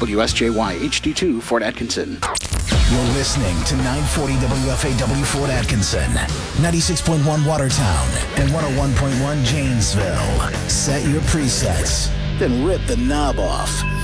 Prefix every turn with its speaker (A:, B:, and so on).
A: WSJY HD2 Fort Atkinson.
B: You're listening to 940 WFAW Fort Atkinson, 96.1 Watertown, and 101.1 Janesville. Set your presets, then rip the knob off.